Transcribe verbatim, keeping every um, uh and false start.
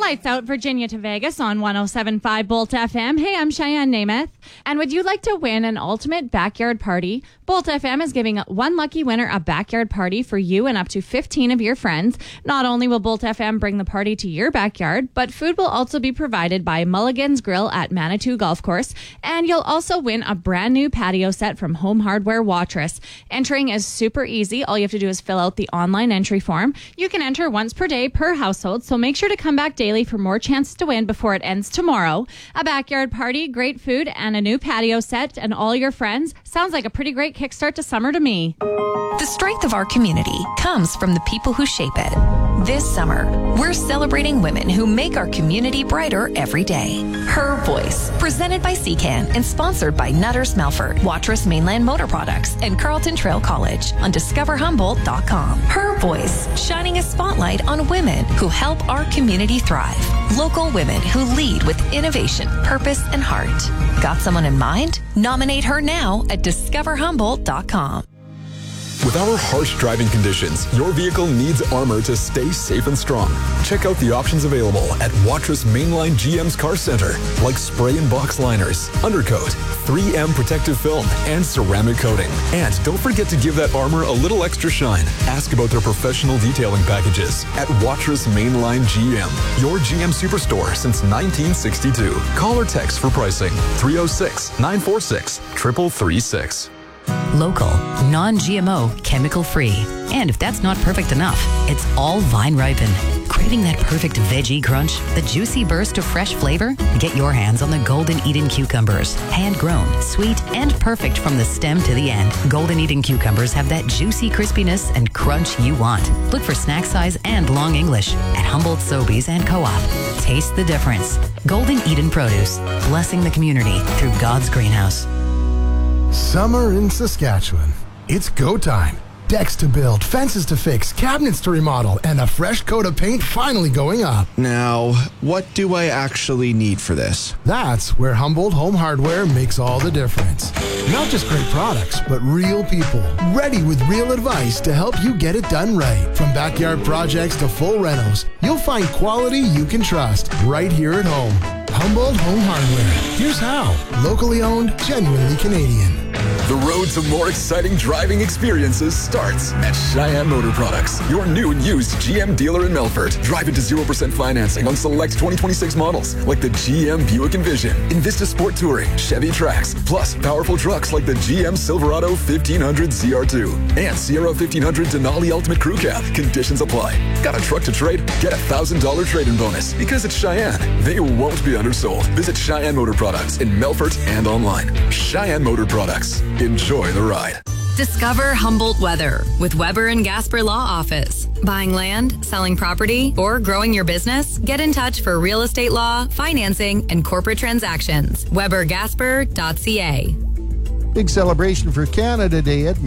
Lights out Virginia to Vegas on one oh seven point five Bolt F M. Hey, I'm Cheyenne Namath. And would you like to win an ultimate backyard party? Bolt F M is giving one lucky winner a backyard party for you and up to fifteen of your friends. Not only will Bolt F M bring the party to your backyard, but food will also be provided by Mulligan's Grill at Manitou Golf Course. And you'll also win a brand new patio set from Home Hardware Watrous. Entering is super easy. All you have to do is fill out the online entry form. You can enter once per day per household, so make sure to come back daily for more chances to win before it ends tomorrow. A backyard party, great food, and a new patio set, and all your friends. Sounds like a pretty great kickstart to summer to me. The strength of our community comes from the people who shape it. This summer, we're celebrating women who make our community brighter every day. Her Voice, presented by C C A N and sponsored by Nutters Melford, Watrous Mainland Motor Products, and Carleton Trail College on discover humboldt dot com. Her Voice, shining a spotlight on women who help our community thrive. Local women who lead with innovation, purpose, and heart. Got someone in mind? Nominate her now at discover humboldt dot com. With our harsh driving conditions, your vehicle needs armor to stay safe and strong. Check out the options available at Watrous Mainline G M's Car Center, like spray and box liners, undercoat, three M protective film, and ceramic coating. And don't forget to give that armor a little extra shine. Ask about their professional detailing packages at Watrous Mainline G M, your G M superstore since nineteen sixty-two. Call or text for pricing three oh six, nine four six, three three three six. Local, non-G M O, chemical-free. And if that's not perfect enough, it's all vine ripened. Craving that perfect veggie crunch? The juicy burst of fresh flavor? Get your hands on the Golden Eden cucumbers. Hand-grown, sweet, and perfect from the stem to the end. Golden Eden cucumbers have that juicy crispiness and crunch you want. Look for snack size and long English at Humboldt Sobeys and Co-op. Taste the difference. Golden Eden Produce, blessing the community through God's greenhouse. Summer in Saskatchewan. It's go time. Decks to build, fences to fix, cabinets to remodel, and a fresh coat of paint finally going up. Now, what do I actually need for this? That's where Humboldt Home Hardware makes all the difference. Not just great products, but real people, ready with real advice to help you get it done right. From backyard projects to full renos, you'll find quality you can trust right here at home. Humboldt Home Hardware. Here's how. Locally owned, genuinely Canadian. The road to more exciting driving experiences starts at Cheyenne Motor Products, your new and used G M dealer in Melfort. Drive into zero percent financing on select twenty twenty-six models like the G M Buick Envision, Invista Sport Touring, Chevy Trax, plus powerful trucks like the G M Silverado fifteen hundred Z R two and Sierra fifteen hundred Denali Ultimate Crew Cab. Conditions apply. Got a truck to trade? Get a one thousand dollars trade-in bonus. Because it's Cheyenne, they won't be undersold. Visit Cheyenne Motor Products in Melfort and online. Cheyenne Motor Products. Enjoy the ride. Discover Humboldt Weather with Weber and Gasper Law Office. Buying land, selling property, or growing your business? Get in touch for real estate law, financing, and corporate transactions. Weber Gasper dot C A. Big celebration for Canada Day at